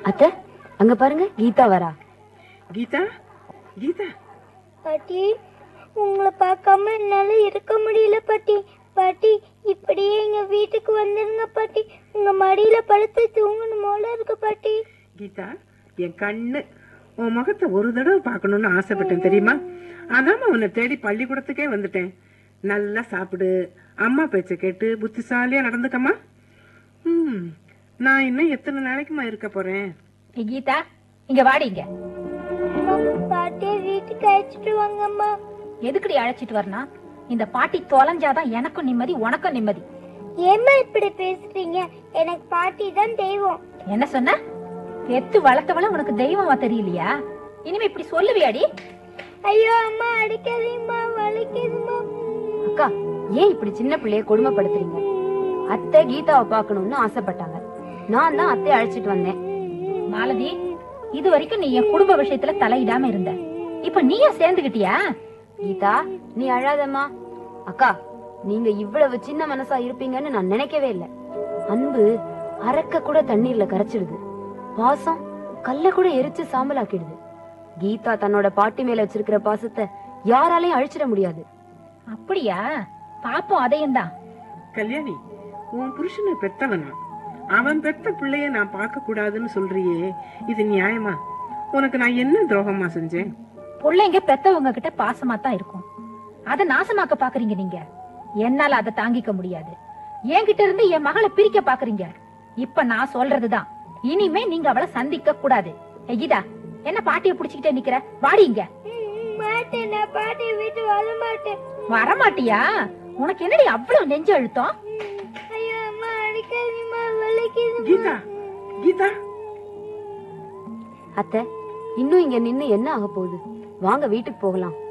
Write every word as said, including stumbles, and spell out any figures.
அத்தை அங்க பாருங்க, கீதா வரா. கீதா, கீதா. பாட்டி, உங்களை பார்க்காம என்னால இருக்க முடியல பாட்டி. பாட்டி, இப்படியே எங்க வீட்டுக்கு வந்துருங்க பாட்டி. உங்க மடியில படுத்து தூங்கணும் போல இருக்கு பாட்டி. கீதா, என் கண்ணு உன் முகத்தை ஒரு தடவை பார்க்கணும்னு ஆசைப்பட்டேன் தெரியுமா? அதாம உன்னை தேடி பள்ளிக்கூடத்துக்கே வந்துட்டேன். நல்லா சாப்பிடு, அம்மா பேச்ச கேட்டு புத்திசாலியா நடந்துக்கம்மா. ம், நான் இன்னும் எத்தனை நாளைக்குமா இருக்க போறேன்? கீதா, இங்க வாடிங்க. பாட்டியை வீட்டுக்கு அழைச்சிட்டு வாங்கம்மா. எதுக்குடி அழைச்சிட்டு வரணும்? இந்த பாட்டி தொலைஞ்சாதான் எனக்கும் நிம்மதி, உனக்கும் நிம்மதி. ஏம்மா இப்படி பேசுறீங்க? எனக்கு பாட்டி தான் தெய்வம். என்ன சொன்ன? எத்து வளர்த்தவள உனக்கு தெய்வமா தெரியலையா? இனிமே இப்படி சொல்லுவியாடி? ஐயோ அம்மா, அடிக்காதீங்கம்மா, வலிக்குதும்மா. அக்கா, ஏன் இப்படி சின்ன பிள்ளைய கொடுமைப்படுத்துறீங்க? அத்தை கீதாவை பார்க்கணும்னு ஆசைப்பட்டாங்க, நான் தான் அத்தை அழைச்சிட்டு வந்தேன். மாலதி, இது வரைக்கும் நீ என் குடும்ப விஷயத்துல தலையிடாம இருந்த, இப்ப நீயே சேர்ந்துகிட்டியா? கீதா, நீ அழாதம்மா. அக்கா, நீங்க இவ்வளவு சின்ன மனசா இருப்பீங்கன்னு நான் நினைக்கவே இல்லை. அன்பு அரக்க கூட தண்ணீர்ல கரைச்சிடுது, பாசம் கல்ல கூட எரிச்சு சாம்பலாக்கிடுது. கீதா தன்னோட பாட்டி மேல வச்சிருக்கிற பாசத்தை யாராலையும் அழிச்சிட முடியாது. அப்படியா? பாப்போம் அதையும் தான். கல்யாணி, உன் புருஷனை பெத்தவனா? அவன் பெத்த பிள்ளைய நான் பார்க்க கூடாதுன்னு சொல்றியே, இது நியாயமா? உனக்கு நான் என்ன துரோகமா செஞ்சேன்? பிள்ளைங்க பெத்தவங்க கிட்ட பாசமா தான் இருக்கும், அத நாசமாக்க பாக்குறீங்க நீங்க. என்னால அதை தாங்கிக்க முடியாது. என்கிட்ட இருந்து என் மகளை பிரிக்க பாக்குறீங்க. இப்ப நான் சொல்றதுதான், இனிமே நீங்க அவளை சந்திக்க கூடாது. கீதா, என்ன பாட்டிய புடிச்சுக்கிட்டே நிக்கிற? வாடிங்க. மாட்டேன், நான் பாட்டியை விட்டு வர மாட்டேன். வரமாட்டியா? உனக்கு என்னடி அவ்வளவு நெஞ்சு அழுத்தம்? ஐயோ அம்மா, அடிக்காதீங்கம்மா, வலிக்குது. கீதா, கீதா. அத்தை, இன்னும் இங்க நின்னு என்ன ஆக போகுது? வாங்க வீட்டுக்கு போகலாம்.